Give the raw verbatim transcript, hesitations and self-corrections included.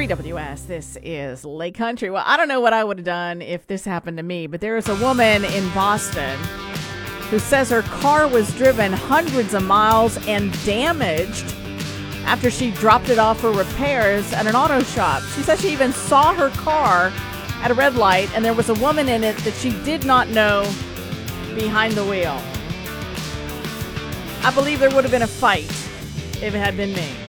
three W S, this is Lake Country. Well, I don't know what I would have done if this happened to me, but there is a woman in Boston who says her car was driven hundreds of miles and damaged after she dropped it off for repairs at an auto shop. She says she even saw her car at a red light, and there was a woman in it that she did not know behind the wheel. I believe there would have been a fight if it had been me.